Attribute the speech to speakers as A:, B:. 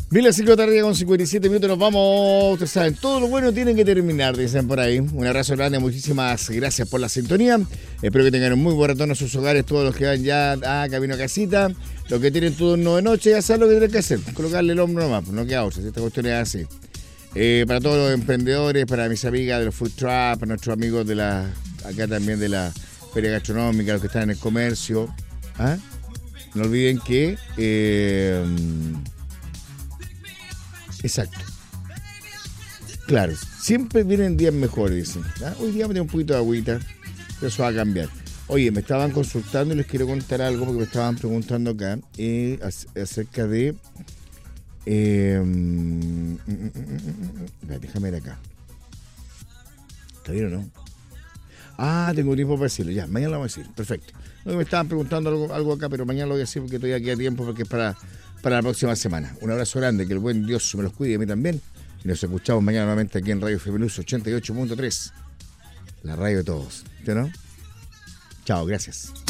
A: Bien, las 5 de la tarde con 57 minutos nos vamos. Ustedes saben, todo lo bueno tiene que terminar, dicen por ahí. Un abrazo grande, muchísimas gracias por la sintonía. Espero que tengan un muy buen retorno a sus hogares, todos los que van ya a camino a casita. Los que tienen turno de noche, ya saben lo que tienen que hacer. Colocarle el hombro nomás, no queda otra, esta cuestión es así. Para todos los emprendedores, para mis amigas de los food truck, para nuestros amigos de acá también de la feria gastronómica, los que están en el comercio. ¿Ah? No olviden que... exacto. Claro, siempre vienen días mejores, dicen. ¿Ah? Hoy día me tengo un poquito de agüita, pero eso va a cambiar. Oye, me estaban consultando y les quiero contar algo porque me estaban preguntando acá acerca de... déjame ver acá. ¿Está bien o no? Ah, tengo tiempo para decirlo. Ya, mañana lo vamos a decir. Perfecto. No, me estaban preguntando algo acá, pero mañana lo voy a decir porque todavía queda tiempo porque es para la próxima semana. Un abrazo grande, que el buen Dios me los cuide y a mí también. Y nos escuchamos mañana nuevamente aquí en Radio Feminus 88.3. La radio de todos. ¿Sí, no? Chao, gracias.